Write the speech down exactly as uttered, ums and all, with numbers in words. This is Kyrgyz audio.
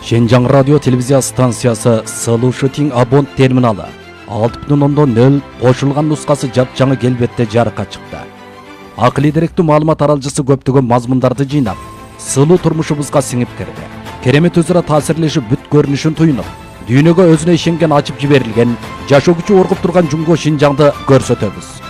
Шенжаң радио телевизия станциясы Сылу Шутинг Абонт терминалы алты бүтүн ондон нөл кошулган нускасы жапжаңы келбетте жарыкка чыкты. Акылий деректүү маалымат аралжысы көптөгөн мазмундарды жыйнап, сылуу турмушубузга сиңип кирди. Керемет өзара таасирлешип бүт көрүнүшүн туюнуп, дүйнөгө өзүнө ишенген ачып жиберилген, жашоо күчү оргуп турган Жумго Шинжаңды көрсөтөбүз.